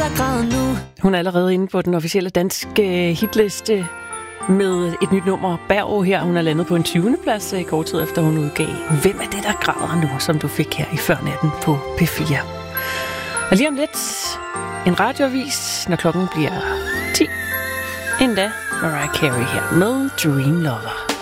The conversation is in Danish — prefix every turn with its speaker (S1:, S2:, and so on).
S1: der græder nu.
S2: Hun er allerede inde på den officielle danske hitliste med et nyt nummer, Berg her. Hun er landet på en 20. plads kort tid efter hun udgav Hvem er det, der græder nu, som du fik her i Førnatten på P4. Og lige om lidt en radioavis, når klokken bliver 10. Endda Mariah Carey her med Dream Lover.